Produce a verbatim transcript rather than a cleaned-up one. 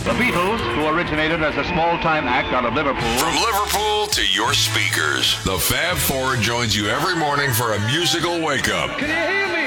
The Beatles, who originated as a small-time act out of Liverpool. From Liverpool to your speakers, the Fab Four joins you every morning for a musical wake-up. Can you hear me?